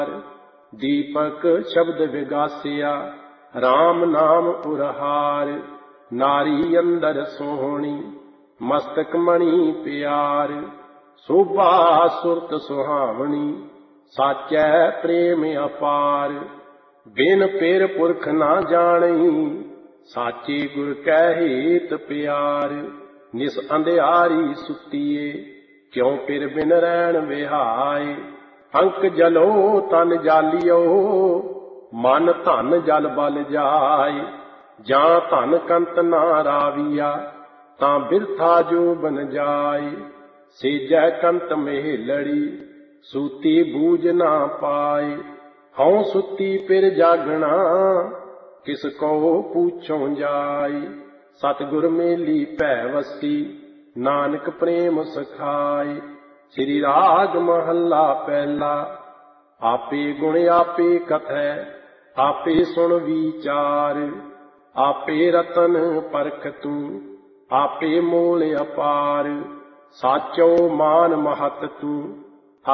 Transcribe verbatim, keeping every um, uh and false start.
दीपक शब्द विगासिया राम नाम उरहार। नारी अंदर सोहणी मस्तक मणि प्यार। शोभा सुरत सुहावनी साचै प्रेम अपार। बिन पेर पुरख ना जानी साचे गुर कै हेत प्यार। निस अंधियारी सुतीए क्यों पिर बिन रैन विहाए। अंक जलो तन जालियो मन धन जल बल जाए। जां धन कंत ना राविया तां बिरथा जो बन जाए। सेजै कंत मेहलड़ी सूती बूझ ना पाए। हऊँ सुती पिर जागना किसको पूछों जाए। सतगुर मेली भै वसी नानक प्रेम सखाए। श्री राग महला पहला। आपे गुण आपे कथै आपे सुन विचार। आपे रतन परख तू आपे मोल अपार। साचो मान महत तू